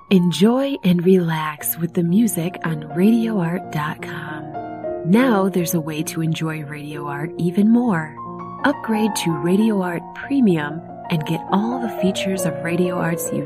Enjoy and relax with the music on RadioArt.com. Now there's a way to enjoy Radio Art even more. Upgrade to Radio Art Premium and get all the features of Radio Art's